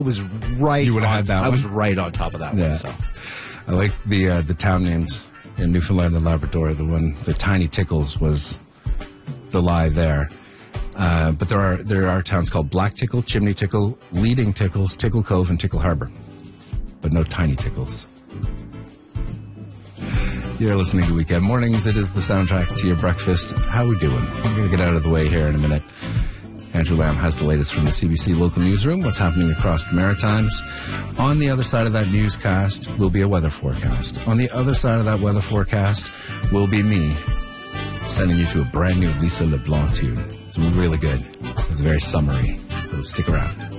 was right. You would have had that I one? was right on top of that Yeah. one. So I like the town names in Newfoundland and Labrador. The Tiny Tickles was the lie there. But there are towns called Black Tickle, Chimney Tickle, Leading Tickles, Tickle Cove, and Tickle Harbor. But no Tiny Tickles. You're listening to Weekend Mornings. It is the soundtrack to your breakfast. How we doing? We're going to get out of the way here in a minute. Andrew Lamb has the latest from the CBC local newsroom, what's happening across the Maritimes. On the other side of that newscast will be a weather forecast. On the other side of that weather forecast will be me sending you to a brand new Lisa LeBlanc tune. It's really good. It's very summery, so stick around.